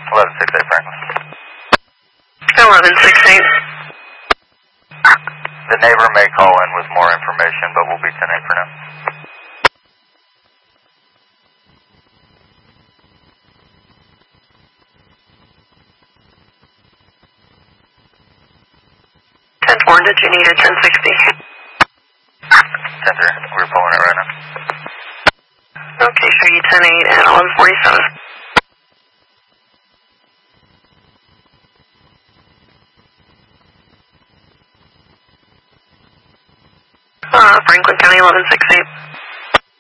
1168 Franklin. 1168. The neighbor may call in with more information, but we'll be 10-8 for now. Did you need a 1060? 10-3. We're pulling it right now. Okay, show you 10-8 and 1147. Franklin County 1168.